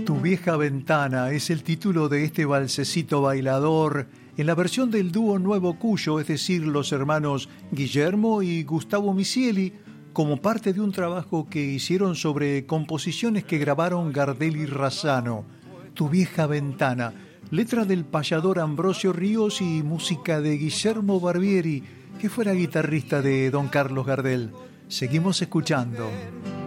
Tu vieja ventana es el título de este valsecito bailador en la versión del dúo Nuevo Cuyo, es decir, los hermanos Guillermo y Gustavo Misieli, como parte de un trabajo que hicieron sobre composiciones que grabaron Gardel y Razzano. Tu vieja ventana, letra del payador Ambrosio Ríos y música de Guillermo Barbieri, que fuera guitarrista de Don Carlos Gardel. Seguimos escuchando.